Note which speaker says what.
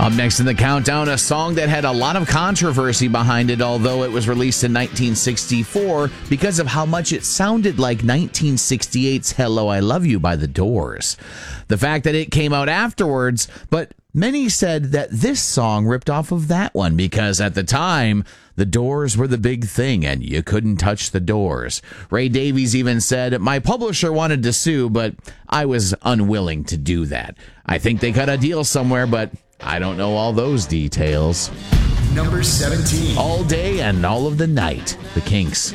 Speaker 1: Up next in the countdown, a song that had a lot of controversy behind it, although it was released in 1964 because of how much it sounded like 1968's Hello, I Love You by The Doors. The fact that it came out afterwards, but many said that this song ripped off of that one because at the time, The Doors were the big thing and you couldn't touch The Doors. Ray Davies even said, "My publisher wanted to sue, but I was unwilling to do that. I think they cut a deal somewhere, but I don't know all those details."
Speaker 2: Number 17.
Speaker 1: All Day and All of the Night, The Kinks.